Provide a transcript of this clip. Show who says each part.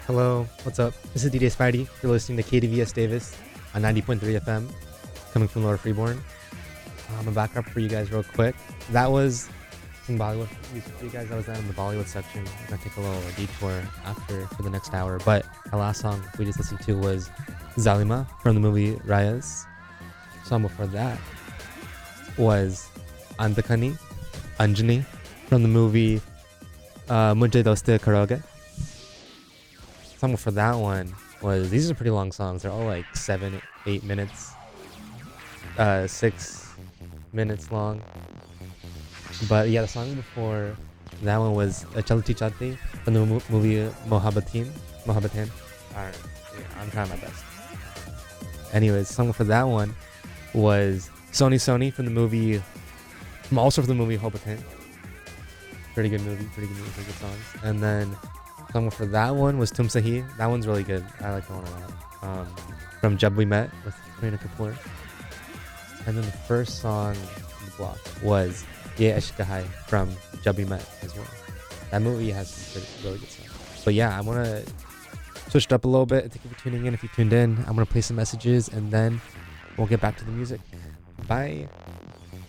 Speaker 1: Hello, what's up? This is DJ Spidey. You're listening to KDVS Davis on 90.3 FM, coming from Lower Freeborn. I'm gonna back up for you guys real quick. That was some Bollywood music for you guys. That was that in the Bollywood section. I'm gonna take a little detour after for the next hour. But our last song we just listened to was Zalima from the movie Rayas. Song before that was Andakani, Anjani from the movie Mujhe Doste Karoge. Song for that one was, these are pretty long songs. They're all like 7-8 minutes, 6 minutes long. But yeah, the song before that one was Chalti Chati from the movie Mohabbateen. Alright, yeah, I'm trying my best. Anyways, the song for that one was Sony from the movie, also from the movie Mohabbateen. Pretty good movie, pretty good songs. And then song for that one was Tum Sahi. That one's really good. I like that one a lot. From Jab We Met with Kareena Kapoor. And then the first song in the block was Ye Ishq Hai from Jab We Met as well. That movie has some really good songs. But yeah, I want to switch it up a little bit. Thank you for tuning in. If you tuned in, I'm going to play some messages and then we'll get back to the music. Bye.